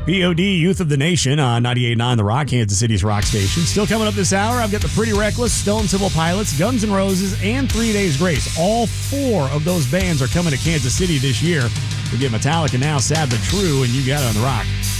POD, Youth of the Nation on 98.9 The Rock, Kansas City's rock station. Still coming up this hour, I've got the Pretty Reckless, Stone Temple Pilots, Guns N' Roses, and 3 Days Grace. All four of those bands are coming to Kansas City this year. We get Metallica now, Sad But True, and you got it on The Rock.